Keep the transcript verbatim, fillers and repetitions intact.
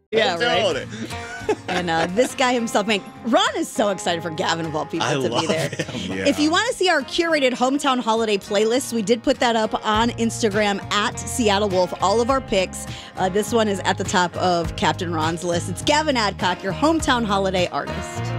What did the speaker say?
Yeah, I'm right. doing it. And uh, this guy himself, man, Ron is so excited for Gavin of all people I to love be there. him. Yeah. If you want to see our curated hometown holiday playlists, we did put that up on Instagram at Seattle Wolf. All of our picks. Uh, this one is at the top of Captain Ron's list. It's Gavin Adcock, your hometown holiday artist.